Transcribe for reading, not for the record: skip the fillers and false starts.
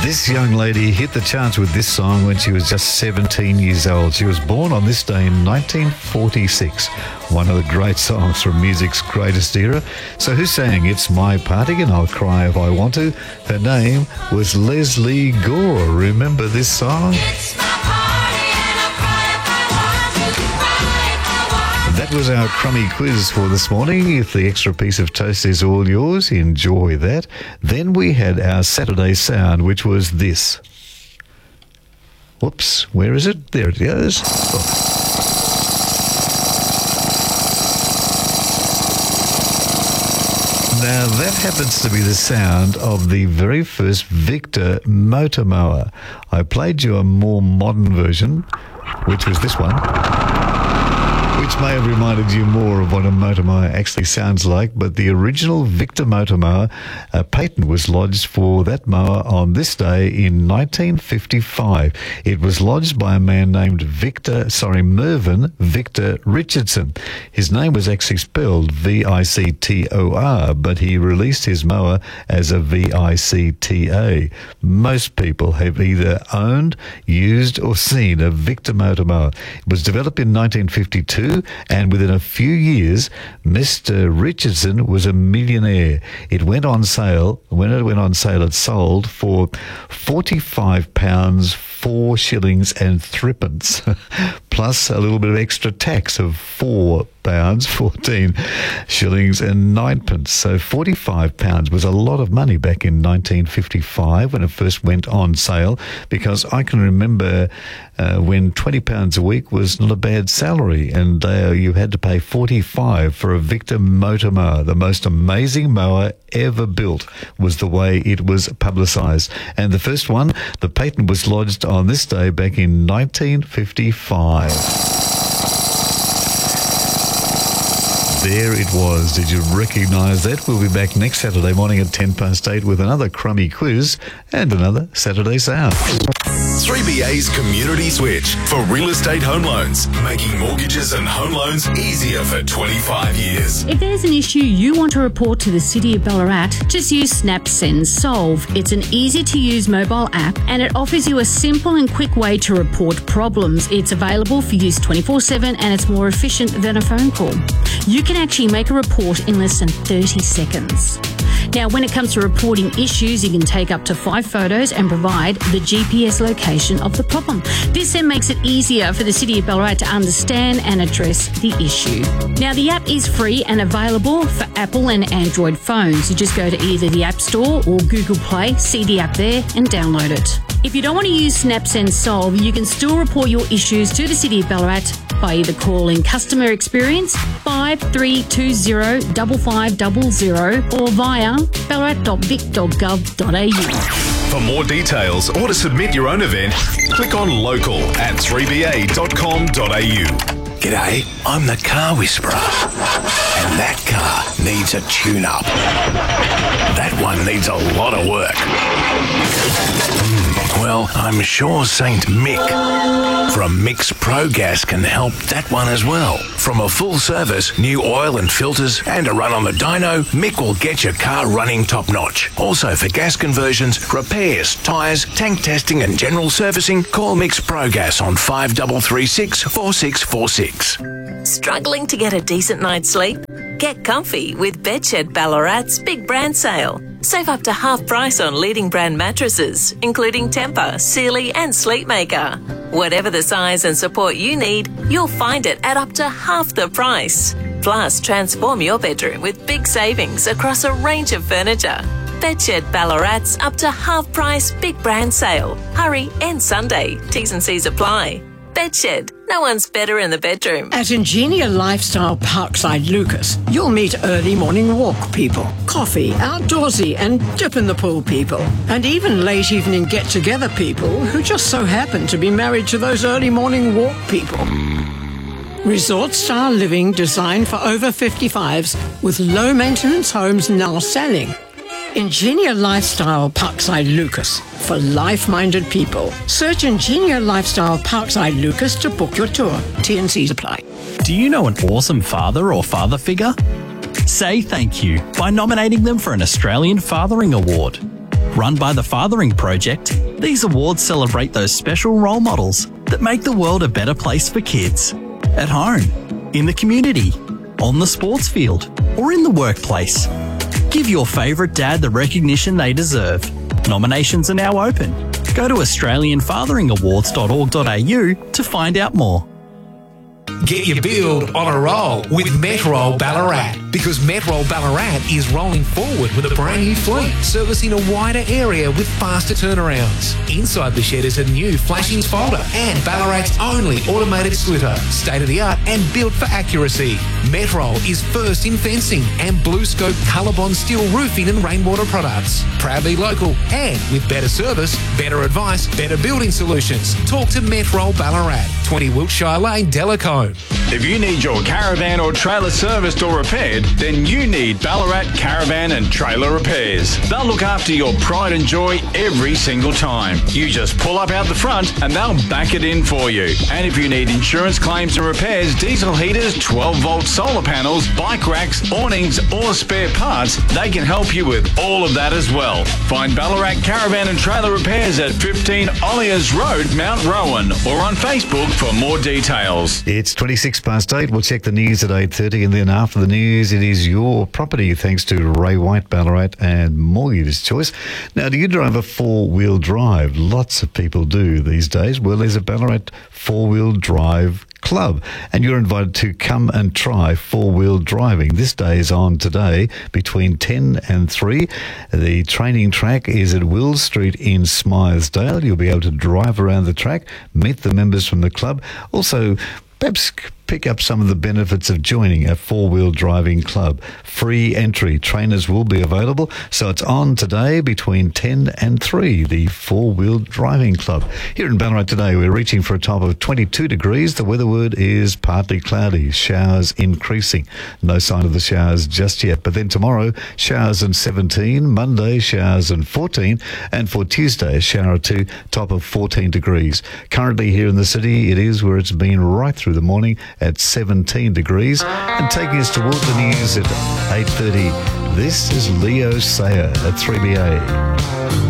This young lady hit the charts with this song when she was just 17 years old. She was born on this day in 1946. One of the great songs from music's greatest era. So who sang It's My Party and I'll Cry If I Want To? Her name was Leslie Gore. Remember this song? It's my party and I'll cry if I want to, cry if I want to. That was our crummy quiz for this morning. If the extra piece of toast is all yours, enjoy that. Then we had our Saturday sound, which was this. Whoops, where is it? There it goes. Oh. Now, that happens to be the sound of the very first Victor motor mower. I played you a more modern version, which was this one, which may have reminded you more of what a motor mower actually sounds like, but the original Victor motor mower, a patent was lodged for that mower on this day in 1955. It was lodged by a man named Mervyn Victor Richardson. His name was actually spelled Victor, but he released his mower as a Victa. Most people have either owned, used or seen a Victor motor mower. It was developed in 1952, and within a few years, Mr. Richardson was a millionaire. It went on sale. When it went on sale, it sold for £45, 4 shillings and 3pence, plus a little bit of extra tax of £4, 14 shillings and 9pence. So £45 was a lot of money back in 1955 when it first went on sale, because I can remember when £20 a week was not a bad salary, and you had to pay $45 for a Victor motor mower. The most amazing mower ever built was the way it was publicised. And the first one, the patent was lodged on this day back in 1955. There it was. Did you recognise that? We'll be back next Saturday morning at 8:10 with another crummy quiz and another Saturday sound. 3BA's Community Switch for real estate home loans, making mortgages and home loans easier for 25 years. If there's an issue you want to report to the City of Ballarat, just use Snap Send Solve. It's an easy-to-use mobile app and it offers you a simple and quick way to report problems. It's available for use 24/7 and it's more efficient than a phone call. You can actually make a report in less than 30 seconds. Now, when it comes to reporting issues, you can take up to 5 photos and provide the GPS location of the problem. This then makes it easier for the City of Ballarat to understand and address the issue. Now, the app is free and available for Apple and Android phones. You just go to either the App Store or Google Play, see the app there and download it. If you don't want to use Snap Send Solve, you can still report your issues to the City of Ballarat by either calling Customer Experience 5320 5500 or via ballarat.vic.gov.au. For more details or to submit your own event, click on local at 3ba.com.au. G'day, I'm the Car Whisperer, and that car needs a tune-up. That one needs a lot of work. Well, I'm sure St. Mick from Mick's Pro Gas can help that one as well. From a full service, new oil and filters, and a run on the dyno, Mick will get your car running top-notch. Also for gas conversions, repairs, tyres, tank testing and general servicing, call Mick's Pro Gas on 5336 4646. Struggling to get a decent night's sleep? Get comfy with Bedshed Ballarat's big brand sale. Save up to half price on leading brand mattresses, including Tempur, Sealy and Sleepmaker. Whatever the size and support you need, you'll find it at up to half the price. Plus, transform your bedroom with big savings across a range of furniture. Bedshed Ballarat's up to half price big brand sale. Hurry, end Sunday. T's and C's apply. Bedshed. No one's better in the bedroom. At Ingenia Lifestyle Parkside Lucas, you'll meet early morning walk people, coffee, outdoorsy and dip in the pool people, and even late evening get-together people who just so happen to be married to those early morning walk people. Resort-style living designed for over 55s with low-maintenance homes now selling. Ingenia Lifestyle Parkside Lucas for life-minded people. Search Ingenia Lifestyle Parkside Lucas to book your tour. T&Cs apply. Do you know an awesome father or father figure? Say thank you by nominating them for an Australian Fathering Award. Run by the Fathering Project, these awards celebrate those special role models that make the world a better place for kids. At home, in the community, on the sports field, or in the workplace. Give your favourite dad the recognition they deserve. Nominations are now open. Go to australianfatheringawards.org.au to find out more. Get your build on a roll with Metrol Ballarat, because Metrol Ballarat is rolling forward with a brand new fleet, servicing a wider area with faster turnarounds. Inside the shed is a new flashing folder and Ballarat's only automated splitter, state-of-the-art and built for accuracy. Metrol is first in fencing and Blue Scope Colorbond steel roofing and rainwater products. Proudly local and with better service, better advice, better building solutions. Talk to Metrol Ballarat, 20 Wiltshire Lane, Delacombe. If you need your caravan or trailer serviced or repaired, then you need Ballarat Caravan and Trailer Repairs. They'll look after your pride and joy every single time. You just pull up out the front and they'll back it in for you. And if you need insurance claims and repairs, diesel heaters, 12-volt solar panels, bike racks, awnings or spare parts, they can help you with all of that as well. Find Ballarat Caravan and Trailer Repairs at 15 Olliers Road, Mount Rowan, or on Facebook for more details. It's 8:26. We'll check the news at 8:30, and then after the news, it is your property, thanks to Ray White, Ballarat and Mortgage Choice. Now, do you drive a four-wheel drive? Lots of people do these days. Well, there's a Ballarat four-wheel drive club, and you're invited to come and try four-wheel driving. This day is on today between 10 and 3. The training track is at Will Street in Smythesdale. You'll be able to drive around the track, meet the members from the club. Also, perhaps pick up some of the benefits of joining a four-wheel driving club. Free entry. Trainers will be available. So it's on today between 10 and 3, the four-wheel driving club. Here in Ballarat today, we're reaching for a top of 22 degrees. The weather word is partly cloudy. Showers increasing. No sign of the showers just yet. But then tomorrow, showers and 17. Monday, showers and 14. And for Tuesday, a shower or two, top of 14 degrees. Currently here in the city, it is where it's been right through the morning at 17 degrees. And taking us towards the news at 8:30, this is Leo Sayer at 3BA.